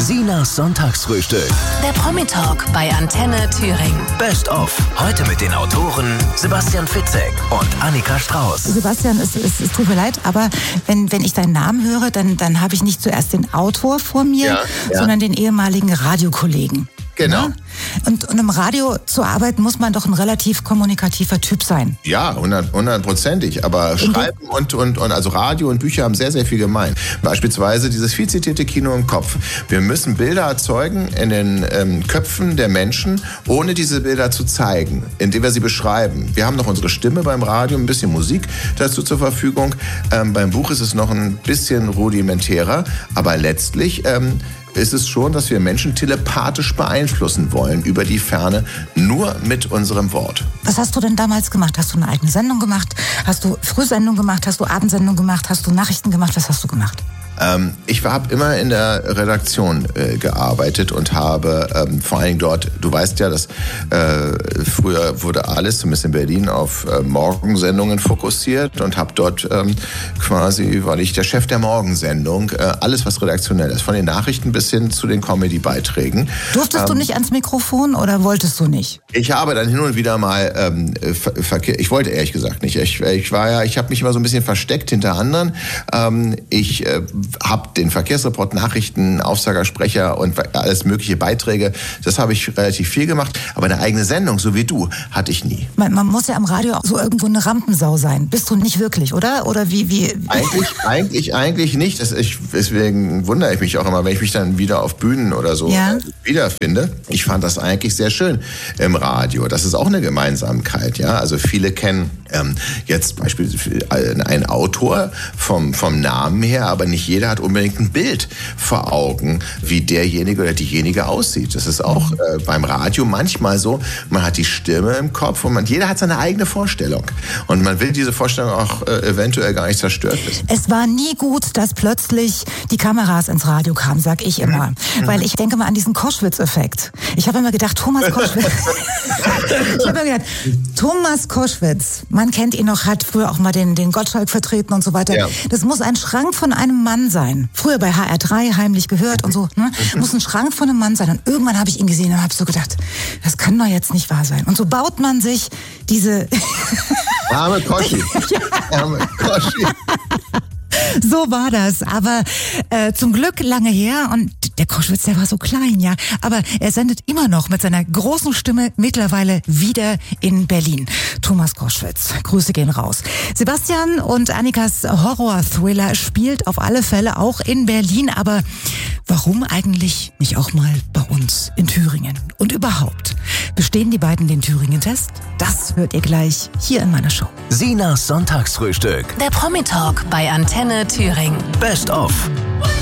Sinas Sonntagsfrühstück. Der Promi-Talk bei Antenne Thüringen. Best of. Heute mit den Autoren Sebastian Fitzek und Annika Strauß. Sebastian, es tut mir leid, aber wenn ich deinen Namen höre, dann habe ich nicht zuerst den Autor vor mir, sondern den ehemaligen Radiokollegen. Genau. Ja? Und im Radio zu arbeiten, muss man doch ein relativ kommunikativer Typ sein. Ja, 100%. Aber Schreiben und also Radio und Bücher haben sehr, sehr viel gemein. Beispielsweise dieses viel zitierte Kino im Kopf. Wir müssen Bilder erzeugen in den Köpfen der Menschen, ohne diese Bilder zu zeigen, indem wir sie beschreiben. Wir haben noch unsere Stimme beim Radio, ein bisschen Musik dazu zur Verfügung. Beim Buch ist es noch ein bisschen rudimentärer, aber letztlich ist es schon, dass wir Menschen telepathisch beeinflussen wollen über die Ferne, nur mit unserem Wort. Was hast du denn damals gemacht? Hast du eine eigene Sendung gemacht? Hast du Frühsendung gemacht? Hast du Abendsendung gemacht? Hast du Nachrichten gemacht? Was hast du gemacht? Ich habe immer in der Redaktion gearbeitet und habe vor allen Dingen dort, du weißt ja, dass früher wurde alles, zumindest in Berlin, auf Morgensendungen fokussiert und habe dort quasi, war ich der Chef der Morgensendung, alles was redaktionell ist, von den Nachrichten bis hin zu den Comedy-Beiträgen. Durftest du nicht ans Mikrofon oder wolltest du nicht? Ich habe dann hin und wieder mal Verkehr, ich wollte ehrlich gesagt nicht. Ich habe mich immer so ein bisschen versteckt hinter anderen. Ich habe den Verkehrsreport, Nachrichten, Aufsager, Sprecher und alles mögliche Beiträge. Das habe ich relativ viel gemacht. Aber eine eigene Sendung, so wie du, hatte ich nie. Man muss ja am Radio auch so irgendwo eine Rampensau sein. Bist du nicht wirklich, oder? Oder wie? Eigentlich nicht. Deswegen wundere ich mich auch immer, wenn ich mich dann wieder auf Bühnen oder so wiederfinde. Ich fand das eigentlich sehr schön im Radio. Das ist auch eine Gemeinsamkeit. Ja? Also viele kennen jetzt beispielsweise einen Autor vom Namen her, aber nicht jeder hat unbedingt ein Bild vor Augen, wie derjenige oder diejenige aussieht. Das ist auch beim Radio manchmal so, man hat die Stimme im Kopf und jeder hat seine eigene Vorstellung. Und man will diese Vorstellung auch eventuell gar nicht zerstört wissen. Es war nie gut, dass plötzlich die Kameras ins Radio kamen, sag ich immer. Weil ich denke mal an diesen Koschwitz-Effekt. Ich habe immer gedacht, Thomas Koschwitz, man kennt ihn noch, hat früher auch mal den Gottschalk vertreten und so weiter. Ja. Das muss ein Schrank von einem Mann sein. Früher bei HR3 heimlich gehört und so. Ne? Muss ein Schrank von einem Mann sein. Und irgendwann habe ich ihn gesehen und habe so gedacht, das kann doch jetzt nicht wahr sein. Und so baut man sich diese... Arme Koschi. Arme Koschi. So war das, aber zum Glück lange her und der Koschwitz, der war so klein, ja, aber er sendet immer noch mit seiner großen Stimme mittlerweile wieder in Berlin. Thomas Koschwitz, Grüße gehen raus. Sebastian und Annikas Horror-Thriller spielt auf alle Fälle auch in Berlin, aber warum eigentlich nicht auch mal bei uns in Thüringen? Und überhaupt, bestehen die beiden den Thüringen-Test? Das hört ihr gleich hier in meiner Show. Sinas Sonntagsfrühstück. Der Promi-Talk bei Antenne Thüringen. Best of.